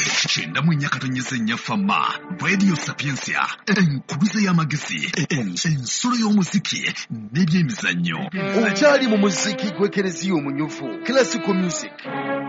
Chenda Munyakatonyeza Nyafama, Radio Sapiensia, Enkubiza Yamagisi, Ensolo y'omuziki, n'ebyemizannyo. Okyali mu muziki gwekerezi omunyuvu, classical music.